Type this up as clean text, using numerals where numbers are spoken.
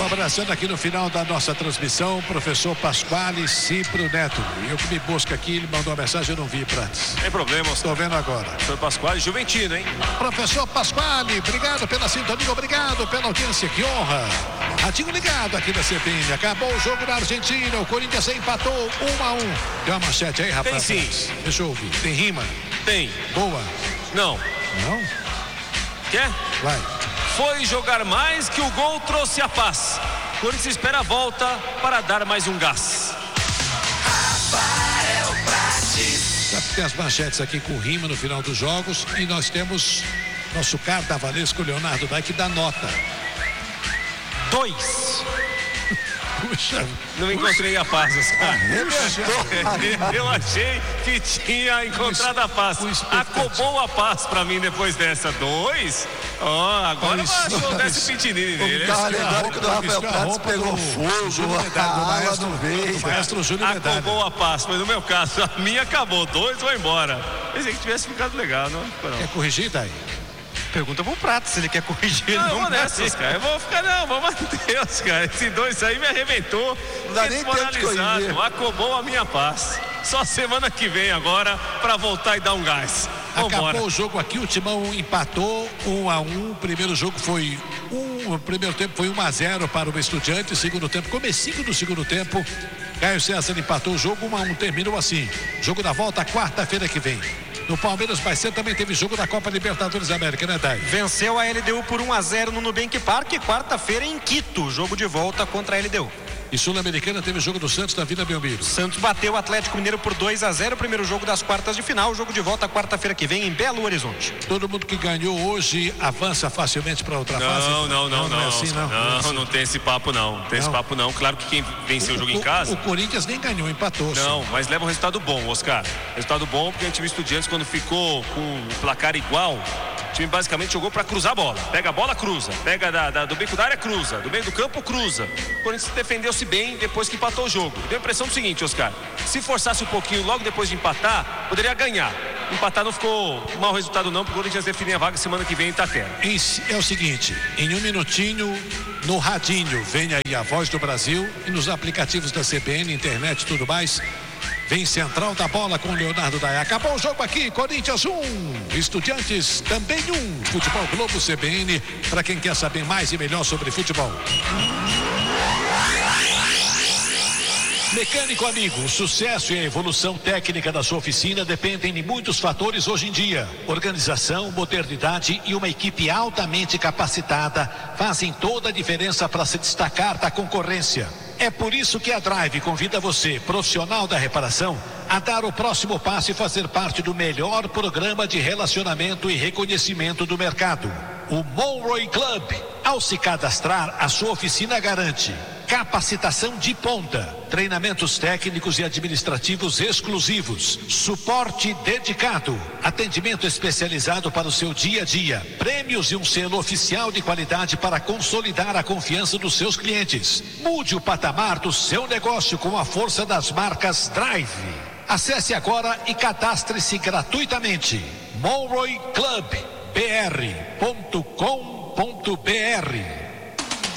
abraçando aqui no final da nossa transmissão o professor Pasquale Cipro Neto. Eu que me busco aqui, ele mandou uma mensagem, eu não vi, Prates. Sem problema, estou vendo agora. Professor Pasquale, Juventino, hein? Professor Pasquale, obrigado pela sintonia, obrigado pela audiência, que honra. Ratinho ligado aqui na CBN. Acabou o jogo na Argentina, o Corinthians empatou 1-1. Tem uma manchete aí, rapaz? Tem sim. Deixa eu ouvir. Tem rima? Tem. Boa? Não. Não? Quer? Vai. Foi jogar mais que o gol trouxe a paz. Corinthians espera a volta para dar mais um gás. Rafael Prates. Tem as manchetes aqui com rima no final dos jogos e nós temos nosso carnavalesco Leonardo Dai que dá nota. 2. Puxa. Não encontrei a paz, eu achei que tinha encontrado a paz. Acabou a paz pra mim depois dessa. 2. Agora achou desse pitinini nele. Lembrando que o do Rafael Prates pegou fogo, a água não veio. Maestro Júnior Medalha. Acabou a paz, mas no meu caso, a minha acabou. 2, vou embora. Pensei que tivesse ficado legal, não? Quer corrigir, Dai? Pergunta pro Prato se ele quer corrigir. Não, eu vou nessas, cara. Eu vou ficar, vou Deus, cara. Esse 2 aí me arrebentou. Não dá nem tempo de corrigir. Acabou a minha paz. Só semana que vem agora pra voltar e dar um gás. Vambora. Acabou o jogo aqui, o Timão empatou 1-1. Primeiro jogo foi o primeiro tempo foi 1-0 para o Estudiante. Segundo tempo, comecinho do segundo tempo, Caio César empatou o jogo 1-1. Terminou assim. Jogo da volta quarta-feira que vem. No Palmeiras vai ser, também teve jogo da Copa Libertadores da América, né, Thay? Venceu a LDU por 1-0 no Nubank Park, quarta-feira em Quito, jogo de volta contra a LDU. E Sul-Americana teve jogo do Santos na Vila Belmiro. Santos bateu o Atlético Mineiro por 2-0, primeiro jogo das quartas de final, jogo de volta quarta-feira que vem em Belo Horizonte. Todo mundo que ganhou hoje avança facilmente para outra fase? Não é assim, não. Não tem esse papo não. Tem esse papo não. Claro que quem venceu o jogo em casa. O Corinthians nem ganhou, empatou. Não, mas leva um resultado bom, Oscar. Resultado bom porque a gente viu Estudiantes quando ficou com o placar igual. O time basicamente jogou para cruzar a bola. Pega a bola, cruza. Pega do bico da área, cruza. Do meio do campo, cruza. O Corinthians defendeu-se bem depois que empatou o jogo. Deu a impressão do seguinte, Oscar. Se forçasse um pouquinho logo depois de empatar, poderia ganhar. Empatar não ficou mau resultado não, porque o Corinthians define a vaga semana que vem em Itaquera. É o seguinte, em um minutinho, no radinho, vem aí a Voz do Brasil e nos aplicativos da CBN, internet e tudo mais. Vem Central da Bola com Leonardo Dai. Acabou o jogo aqui, Corinthians 1, Estudiantes também 1. Futebol Globo CBN, para quem quer saber mais e melhor sobre futebol. Mecânico amigo, o sucesso e a evolução técnica da sua oficina dependem de muitos fatores hoje em dia. Organização, modernidade e uma equipe altamente capacitada fazem toda a diferença para se destacar da concorrência. É por isso que a Drive convida você, profissional da reparação, a dar o próximo passo e fazer parte do melhor programa de relacionamento e reconhecimento do mercado, o Monroe Club. Ao se cadastrar, a sua oficina garante capacitação de ponta, treinamentos técnicos e administrativos exclusivos, suporte dedicado, atendimento especializado para o seu dia a dia, prêmios e um selo oficial de qualidade para consolidar a confiança dos seus clientes. Mude o patamar do seu negócio com a força das marcas Drive. Acesse agora e cadastre-se gratuitamente. monroeclubbr.com.br